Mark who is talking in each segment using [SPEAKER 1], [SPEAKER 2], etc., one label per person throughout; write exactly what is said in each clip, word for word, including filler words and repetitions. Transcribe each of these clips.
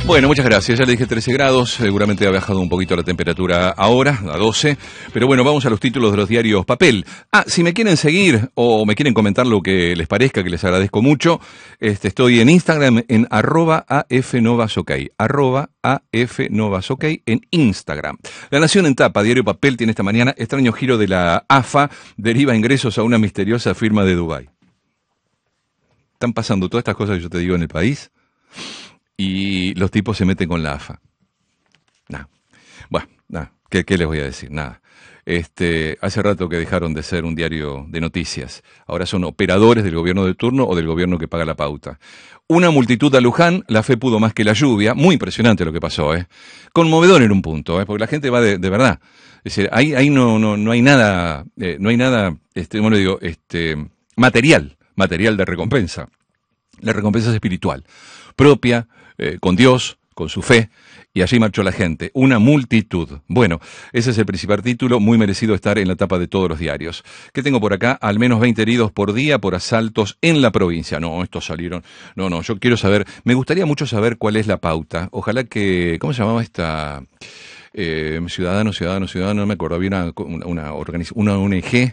[SPEAKER 1] Bueno, muchas gracias. Ya le dije trece grados, seguramente ha bajado un poquito la temperatura ahora, a doce. Pero bueno, vamos a los títulos de los diarios papel. Ah, si me quieren seguir o me quieren comentar lo que les parezca, que les agradezco mucho, este, estoy en Instagram en arroba afnovasok, arroba afnovasok en Instagram. La Nación en tapa, diario papel, tiene esta mañana: extraño giro de la A F A, deriva ingresos a una misteriosa firma de Dubái. Están pasando todas estas cosas que yo te digo en el país y los tipos se meten con la A F A. Nada. Bueno, nada. ¿Qué, ¿Qué les voy a decir? Nada. Este, hace rato que dejaron de ser un diario de noticias. Ahora son operadores del gobierno de turno o del gobierno que paga la pauta. Una multitud a Luján, la fe pudo más que la lluvia. Muy impresionante lo que pasó, ¿eh? Conmovedor en un punto, ¿eh? Porque la gente va de, de verdad. Es decir, ahí, ahí no, no, no hay nada, eh, no hay nada, este, bueno, digo, este, material, material de recompensa. La recompensa es espiritual, propia, eh, con Dios, con su fe, y allí marchó la gente, una multitud. Bueno, ese es el principal título, muy merecido estar en la tapa de todos los diarios. ¿Qué tengo por acá? Al menos veinte heridos por día por asaltos en la provincia. No, estos salieron, no, no, yo quiero saber, me gustaría mucho saber cuál es la pauta. Ojalá que, ¿cómo se llamaba esta? Eh, ciudadano, ciudadano, ciudadano, no me acuerdo, había una, una, organiz, una O N G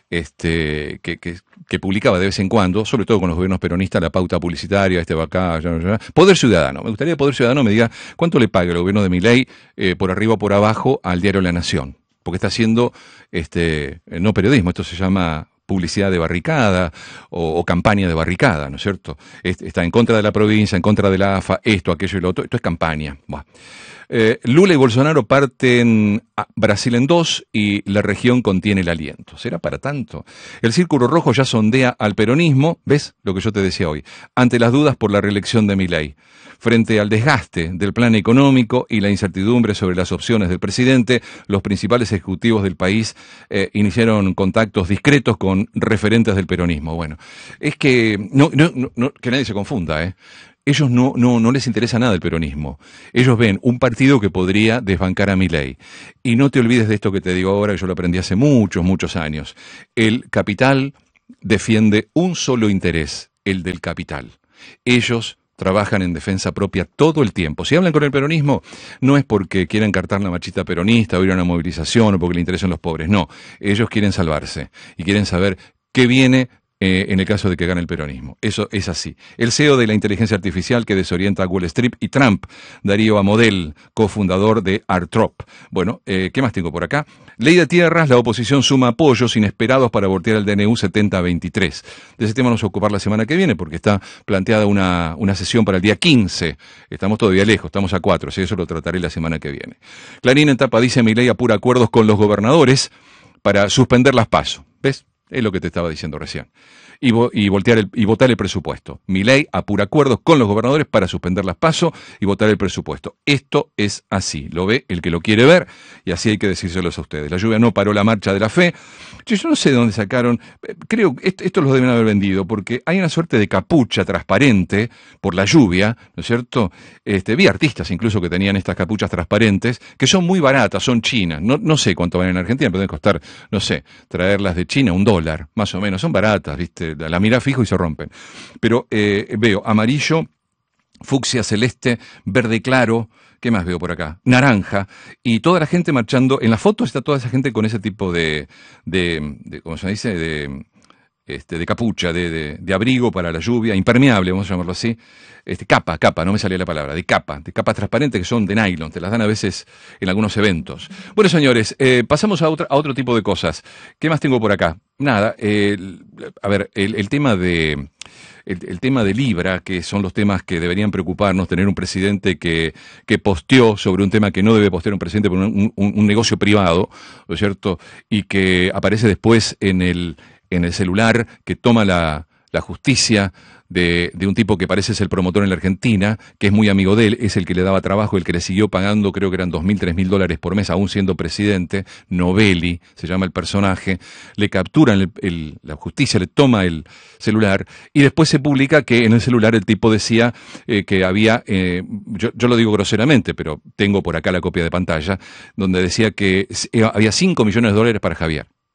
[SPEAKER 1] este, que, que, que publicaba de vez en cuando, sobre todo con los gobiernos peronistas, la pauta publicitaria, este va acá, ya, ya. Poder Ciudadano. Me gustaría que Poder Ciudadano me diga cuánto le paga el gobierno de Milei eh, por arriba o por abajo al diario La Nación, porque está haciendo este, no periodismo, esto se llama publicidad de barricada o, o campaña de barricada, ¿no es cierto? Está en contra de la provincia, en contra de la A F A, esto, aquello y lo otro, esto es campaña. Buah. Eh, Lula y Bolsonaro parten a Brasil en dos y la región contiene el aliento. ¿Será para tanto? El Círculo Rojo ya sondea al peronismo, ¿ves lo que yo te decía hoy? Ante las dudas por la reelección de Milei. Frente al desgaste del plan económico y la incertidumbre sobre las opciones del presidente, los principales ejecutivos del país eh, iniciaron contactos discretos con referentes del peronismo. Bueno, es que no, no, no, que nadie se confunda, ¿eh? Ellos no, no, no les interesa nada el peronismo. Ellos ven un partido que podría desbancar a Milei. Y no te olvides de esto que te digo ahora, que yo lo aprendí hace muchos, muchos años. El capital defiende un solo interés, el del capital. Ellos trabajan en defensa propia todo el tiempo. Si hablan con el peronismo, no es porque quieran cartar la machita peronista o ir a una movilización o porque le interesan los pobres. No, ellos quieren salvarse y quieren saber qué viene Eh, en el caso de que gane el peronismo. Eso es así. El C E O de la inteligencia artificial que desorienta a Wall Street y Trump, Darío Amodel, cofundador de Artrop. Bueno, eh, ¿qué más tengo por acá? Ley de tierras, la oposición suma apoyos inesperados para voltear el D N U setenta veintitrés. De ese tema nos vamos a ocupar la semana que viene porque está planteada una, una sesión para el día quince. Estamos todavía lejos, estamos a cuatro, ¿sí? Eso lo trataré la semana que viene. Clarín en tapa dice: Milei apura acuerdos con los gobernadores para suspender las PASO. ¿Ves? Es lo que te estaba diciendo recién. Y, vo y, voltear el, y votar el presupuesto. Milei apura acuerdos con los gobernadores para suspender las PASO y votar el presupuesto. Esto es así. Lo ve el que lo quiere ver y así hay que decírselos a ustedes. La lluvia no paró la marcha de la fe. Yo, yo no sé de dónde sacaron. Creo que esto, esto lo deben haber vendido porque hay una suerte de capucha transparente por la lluvia, ¿no es cierto? Este, vi artistas incluso que tenían estas capuchas transparentes que son muy baratas, son chinas. No, no sé cuánto valen en Argentina, pero deben costar, no sé, traerlas de China un dólar, más o menos. Son baratas, ¿viste? La mira fijo y se rompen. Pero eh, veo amarillo, fucsia, celeste, verde claro, ¿qué más veo por acá? Naranja, y toda la gente marchando. En las fotos está toda esa gente con ese tipo de, de, de ¿cómo se dice? De, este, de capucha, de, de, de abrigo para la lluvia, impermeable, vamos a llamarlo así. Este, capa, capa, no me salía la palabra, de capa, de capas transparentes que son de nylon, te las dan a veces en algunos eventos. Bueno, señores, eh, pasamos a, otra, a otro tipo de cosas. ¿Qué más tengo por acá? Nada, eh, a ver, el, el tema de... El, el tema de Libra, que son los temas que deberían preocuparnos, tener un presidente que, que posteó sobre un tema que no debe postear un presidente por un, un, un negocio privado, ¿no es cierto? Y que aparece después en el, en el celular, que toma la, la justicia de, de un tipo que parece ser el promotor en la Argentina, que es muy amigo de él, es el que le daba trabajo, el que le siguió pagando, creo que eran dos mil, tres mil dólares por mes, aún siendo presidente. Novelli se llama el personaje. Le capturan, el, el, la justicia le toma el celular y después se publica que en el celular el tipo decía eh, que había, eh, yo, yo lo digo groseramente, pero tengo por acá la copia de pantalla, donde decía que había cinco millones de dólares para Javier.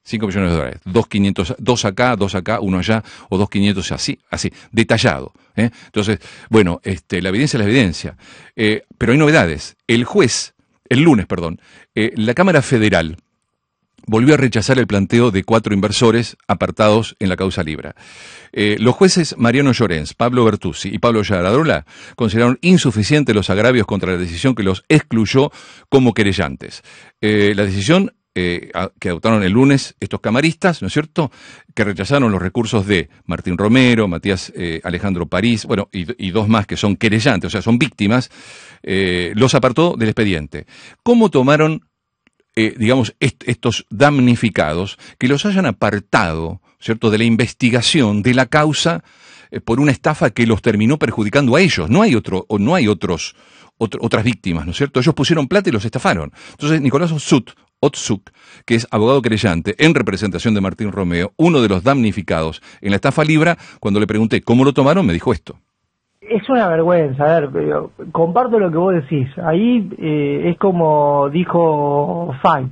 [SPEAKER 1] cinco millones de dólares. Dos quinientos, dos acá, dos acá, uno allá, o dos quinientos así, así, detallado. ¿eh? Entonces, bueno, este, la evidencia es la evidencia. Eh, pero hay novedades. El juez, el lunes, perdón, eh, la Cámara Federal volvió a rechazar el planteo de cuatro inversores apartados en la causa Libra. Eh, los jueces Mariano Llorens, Pablo Bertuzzi y Pablo Yaradola consideraron insuficientes los agravios contra la decisión que los excluyó como querellantes. Eh, la decisión eh, a, que adoptaron el lunes estos camaristas, ¿no es cierto?, que rechazaron los recursos de Martín Romero, Matías eh, Alejandro París, bueno, y, y dos más que son querellantes, o sea, son víctimas, eh, los apartó del expediente. ¿Cómo tomaron Eh, digamos, est estos damnificados, que los hayan apartado, ¿cierto?, de la investigación de la causa eh, por una estafa que los terminó perjudicando a ellos? No hay otro, o no hay otros, otro, otras víctimas, ¿no es cierto? Ellos pusieron plata y los estafaron. Entonces, Nicolás Otsut, Otsuk, que es abogado querellante en representación de Martín Romero, uno de los damnificados en la estafa Libra, cuando le pregunté cómo lo tomaron, me dijo esto.
[SPEAKER 2] Es una vergüenza, a ver, pero comparto lo que vos decís. Ahí eh, es como dijo Fight,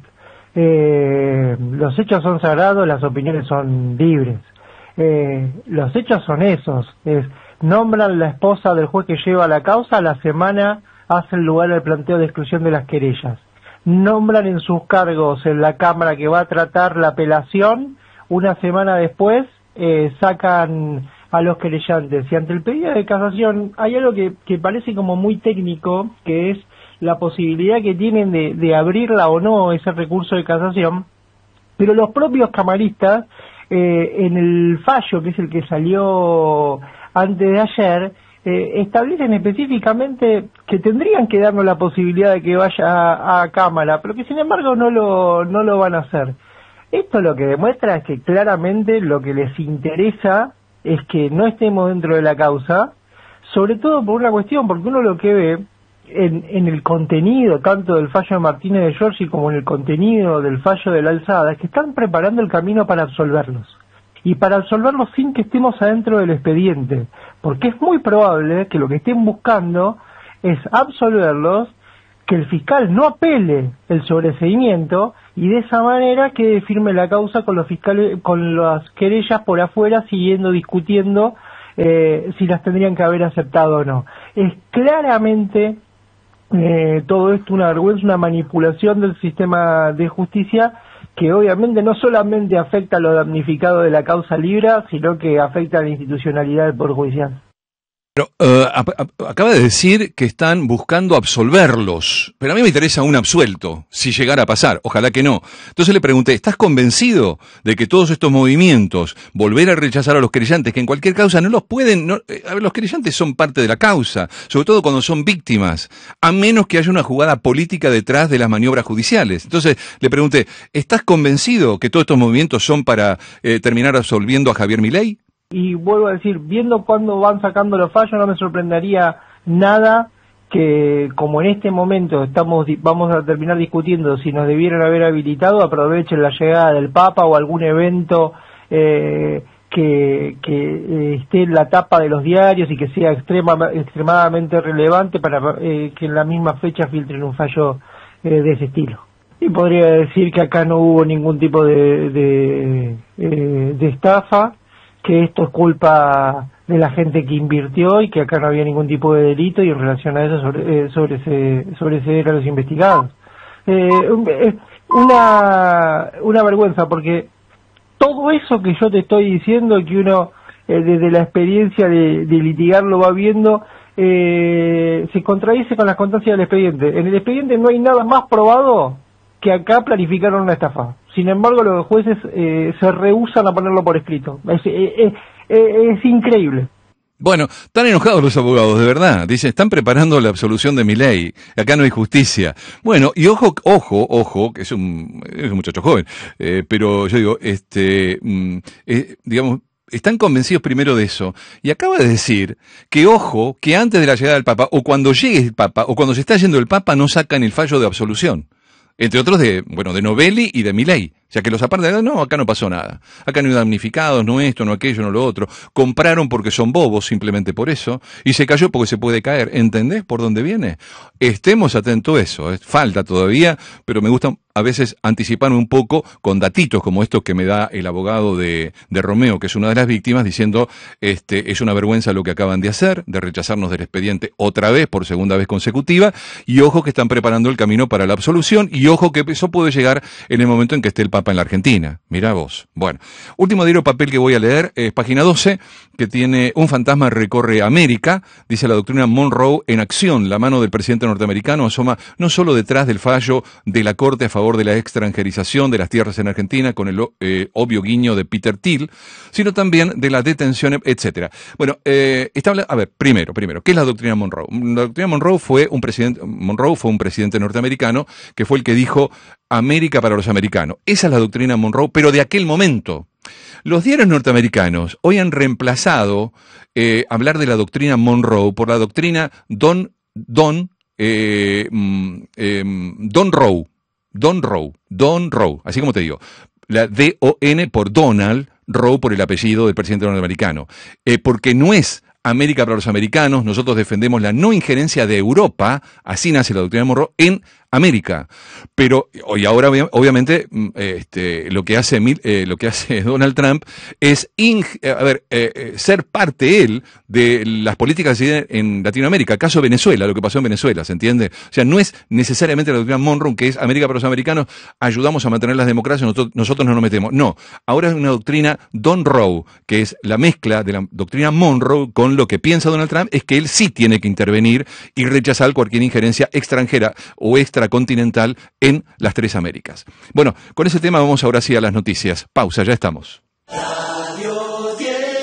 [SPEAKER 2] eh, los hechos son sagrados, las opiniones son libres. Eh, los hechos son esos, es nombran la esposa del juez que lleva la causa, a la semana hacen lugar al planteo de exclusión de las querellas. Nombran en sus cargos en la Cámara que va a tratar la apelación, una semana después eh, sacan a los querellantes. Y ante el pedido de casación hay algo que, que parece como muy técnico, que es la posibilidad que tienen de, de abrirla o no ese recurso de casación, pero los propios camaristas, eh, en el fallo, que es el que salió antes de ayer, eh, establecen específicamente que tendrían que darnos la posibilidad de que vaya a, a Cámara, pero que sin embargo no lo, no lo van a hacer. Esto lo que demuestra es que claramente lo que les interesa es que no estemos dentro de la causa, sobre todo por una cuestión, porque uno lo que ve en, en el contenido, tanto del fallo de Martínez de Giorgi como en el contenido del fallo de la Alzada, es que están preparando el camino para absolverlos. Y para absolverlos sin que estemos adentro del expediente, porque es muy probable que lo que estén buscando es absolverlos, que el fiscal no apele el sobreseimiento y de esa manera que firme la causa con los fiscales, con las querellas por afuera, siguiendo discutiendo eh, si las tendrían que haber aceptado o no. Es claramente eh, todo esto una vergüenza, una manipulación del sistema de justicia que obviamente no solamente afecta a los damnificados de la causa Libra, sino que afecta a la institucionalidad del Poder Judicial.
[SPEAKER 1] Pero uh, acaba de decir que están buscando absolverlos, pero a mí me interesa un absuelto, si llegara a pasar, ojalá que no. Entonces le pregunté, ¿estás convencido de que todos estos movimientos, volver a rechazar a los querellantes, que en cualquier causa no los pueden, no, a ver, los querellantes son parte de la causa, sobre todo cuando son víctimas, a menos que haya una jugada política detrás de las maniobras judiciales? Entonces le pregunté, ¿estás convencido que todos estos movimientos son para eh, terminar absolviendo a Javier Milei?
[SPEAKER 2] Y vuelvo a decir, viendo cuándo van sacando los fallos, no me sorprendería nada que, como en este momento estamos vamos a terminar discutiendo si nos debieran haber habilitado, aprovechen la llegada del Papa o algún evento eh, que, que eh, esté en la tapa de los diarios y que sea extrema, extremadamente relevante para eh, que en la misma fecha filtren un fallo eh, de ese estilo. Y podría decir que acá no hubo ningún tipo de, de, eh, de estafa, que esto es culpa de la gente que invirtió y que acá no había ningún tipo de delito, y en relación a eso sobre, eh, sobre ese, sobreseer a los investigados. Eh, una, una vergüenza, porque todo eso que yo te estoy diciendo, que uno eh, desde la experiencia de, de litigar lo va viendo, eh, se contradice con las constancias del expediente. En el expediente no hay nada más probado que acá planificaron una estafa. Sin embargo, los jueces eh, se rehúsan a ponerlo por escrito. Es, es, es, es increíble.
[SPEAKER 1] Bueno, están enojados los abogados, de verdad. Dicen, están preparando la absolución de Milei. Acá no hay justicia. Bueno, y ojo, ojo, ojo, que es un, es un muchacho joven, eh, pero yo digo, este, mm, eh, digamos, están convencidos primero de eso. Y acaba de decir que, ojo, que antes de la llegada del Papa, o cuando llegue el Papa, o cuando se está yendo el Papa, no sacan el fallo de absolución. Entre otros de, bueno, de Novelli y de Milei. sea, que los apartan, no, acá no pasó nada. Acá no hay damnificados, no esto, no aquello, no lo otro. Compraron porque son bobos, simplemente por eso, y se cayó porque se puede caer. ¿Entendés por dónde viene? Estemos atentos a eso. ¿eh? Falta todavía, pero me gusta a veces anticiparme un poco con datitos como estos que me da el abogado de, de Romeo, que es una de las víctimas, diciendo, este, es una vergüenza lo que acaban de hacer, de rechazarnos del expediente otra vez, por segunda vez consecutiva, y ojo que están preparando el camino para la absolución, y ojo que eso puede llegar en el momento en que esté el Papa en la Argentina. Mirá vos. Bueno, último diario papel que voy a leer, es página doce, que tiene un fantasma recorre América, dice la doctrina Monroe en acción, la mano del presidente norteamericano asoma no solo detrás del fallo de la Corte a favor de la extranjerización de las tierras en Argentina, con el eh, obvio guiño de Peter Thiel, sino también de la detención, etcétera. Bueno, eh, está, a ver, primero, primero, ¿qué es la doctrina Monroe? La doctrina Monroe fue un presidente, Monroe fue un presidente norteamericano que fue el que dijo América para los americanos. Esa es la doctrina Monroe, pero de aquel momento. Los diarios norteamericanos hoy han reemplazado eh, hablar de la doctrina Monroe por la doctrina Don, Don, eh, eh, Don Roe. Don Roe, Don Roe, así como te digo, la D O N por Donald, Roe por el apellido del presidente norteamericano, eh, porque no es América para los americanos, nosotros defendemos la no injerencia de Europa, así nace la doctrina Monroe, en América. Pero, y ahora obviamente, este, lo que hace eh, lo que hace Donald Trump es in, a ver, eh, ser parte él de las políticas en Latinoamérica, caso Venezuela, lo que pasó en Venezuela, ¿se entiende? O sea, no es necesariamente la doctrina Monroe, que es América para los americanos, ayudamos a mantener las democracias, nosotros, nosotros no nos metemos. No, ahora es una doctrina Don Roe, que es la mezcla de la doctrina Monroe con lo que piensa Donald Trump, es que él sí tiene que intervenir y rechazar cualquier injerencia extranjera o extracontinental en las tres Américas. Bueno, con ese tema vamos ahora sí a las noticias. Pausa, ya estamos.
[SPEAKER 3] Radio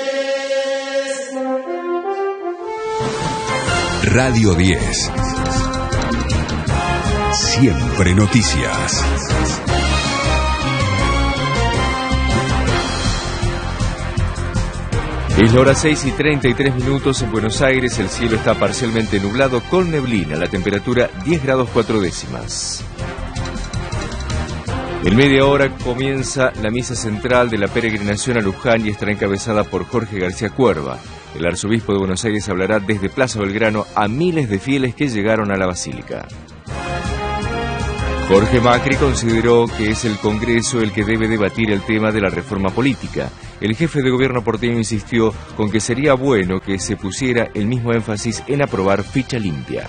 [SPEAKER 3] diez.
[SPEAKER 4] Radio diez. Siempre noticias.
[SPEAKER 5] Es la hora seis y treinta y tres minutos en Buenos Aires, el cielo está parcialmente nublado con neblina, la temperatura diez grados cuatro décimas. En media hora comienza la misa central de la peregrinación a Luján y estará encabezada por Jorge García Cuerva. El arzobispo de Buenos Aires hablará desde Plaza Belgrano a miles de fieles que llegaron a la basílica. Jorge Macri consideró que es el Congreso el que debe debatir el tema de la reforma política. El jefe de gobierno porteño insistió con que sería bueno que se pusiera el mismo énfasis en aprobar ficha limpia.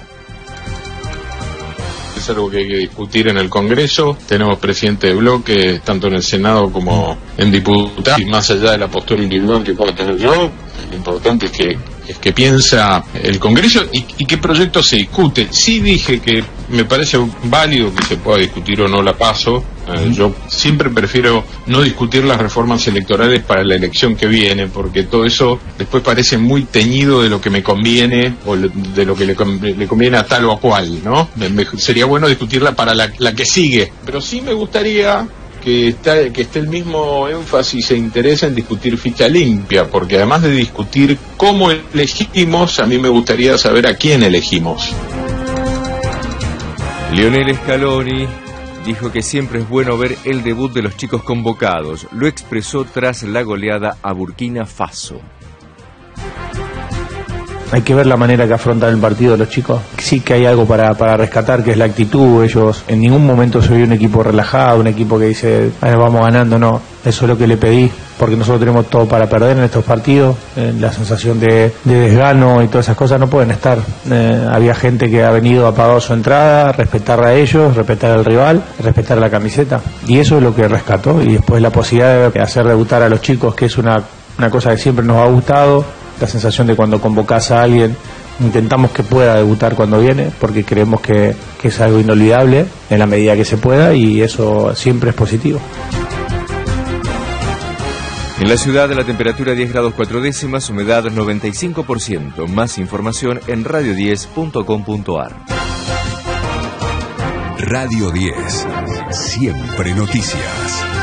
[SPEAKER 6] Es algo que hay que discutir en el Congreso. Tenemos presidente de bloque, tanto en el Senado como en diputados. Y más allá de la postura individual que pueda tener yo, lo importante es que, es que piensa el Congreso y, y qué proyecto se discute. Sí dije que me parece válido que se pueda discutir o no la PASO. Eh, yo siempre prefiero no discutir las reformas electorales para la elección que viene, porque todo eso después parece muy teñido de lo que me conviene o de lo que le, le conviene a tal o a cual, ¿no? Me, me, sería bueno discutirla para la, la que sigue, pero sí me gustaría que, está, que esté el mismo énfasis e interés en discutir ficha limpia, porque además de discutir cómo elegimos, a mí me gustaría saber a quién elegimos.
[SPEAKER 5] Lionel Scaloni dijo que siempre es bueno ver el debut de los chicos convocados. Lo expresó tras la goleada a Burkina Faso.
[SPEAKER 7] Hay que ver la manera que afrontan el partido los chicos. Sí que hay algo para, para rescatar, que es la actitud. Ellos en ningún momento se vio un equipo relajado, un equipo que dice, bueno, vamos ganando. No, eso es lo que le pedí, porque nosotros tenemos todo para perder en estos partidos. Eh, la sensación de, de desgano y todas esas cosas no pueden estar. Eh, había gente que ha venido, ha pagado su entrada, respetar a ellos, respetar al rival, respetar la camiseta. Y eso es lo que rescató. Y después la posibilidad de hacer debutar a los chicos, que es una, una cosa que siempre nos ha gustado. La sensación de cuando convocás a alguien, intentamos que pueda debutar cuando viene, porque creemos que, que es algo inolvidable en la medida que se pueda, y eso siempre es positivo.
[SPEAKER 5] En la ciudad la temperatura diez grados cuatro décimas, humedad noventa y cinco por ciento. Más información en radio diez punto com punto a r.
[SPEAKER 4] Radio diez. Siempre noticias.